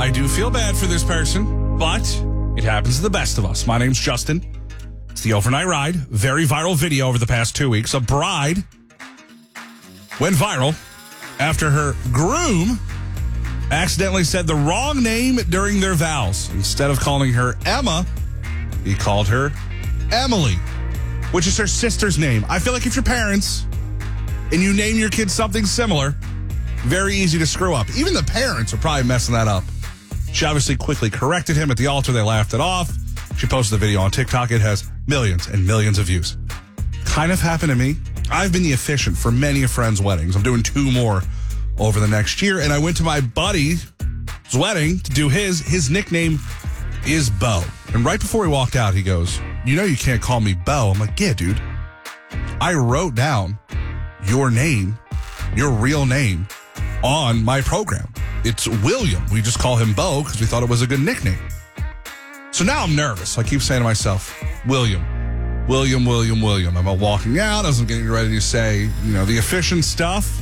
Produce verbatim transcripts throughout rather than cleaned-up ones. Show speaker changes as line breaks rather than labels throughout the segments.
I do feel bad for this person, but it happens to the best of us. My name's Justin. It's the Overnight Ride. Very viral video over the past two weeks. A bride went viral after her groom accidentally said the wrong name during their vows. Instead of calling her Emma, he called her Emily, which is her sister's name. I feel like if you're parents and you name your kid something similar, very easy to screw up. Even the parents are probably messing that up. She obviously quickly corrected him at the altar. They laughed it off. She posted the video on TikTok. It has millions and millions of views. Kind of happened to me. I've been the officiant for many of friends' weddings. I'm doing two more over the next year. And I went to my buddy's wedding to do his. His nickname is Bo. And right before we walked out, he goes, "You know you can't call me Bo." I'm like, "Yeah, dude. I wrote down your name, your real name, on my program. It's William. We just call him Bo because we thought it was a good nickname." So now I'm nervous. I keep saying to myself, William, William, William, William. I'm walking out as I'm getting ready to say, you know, the efficient stuff.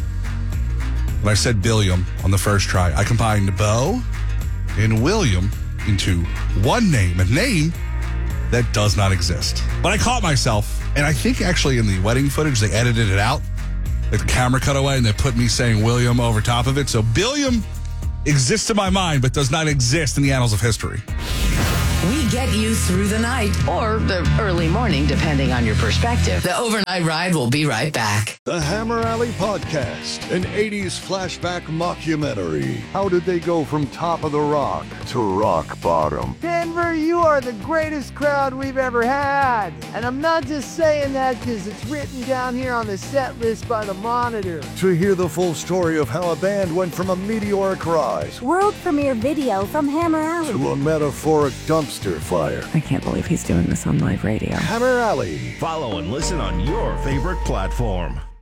But I said Billiam on the first try. I combined Bo and William into one name, a name that does not exist. But I caught myself, and I think actually in the wedding footage, they edited it out. Like the camera cut away, and they put me saying William over top of it. So Billiam exists in my mind, but does not exist in the annals of history.
We get you through the night or the early morning, depending on your perspective. The Overnight Ride will be right back.
The Hammer Alley Podcast, an eighties flashback mockumentary. How did they go from top of the rock to rock bottom?
Denver, you are the greatest crowd we've ever had. And I'm not just saying that because it's written down here on the set list by the Monitor.
To hear the full story of how a band went from a meteoric rise,
world premiere video from Hammer Alley,
to a metaphoric dumpster fire.
I can't believe he's doing this on live radio.
Hammer Alley.
Follow and listen on your favorite platform.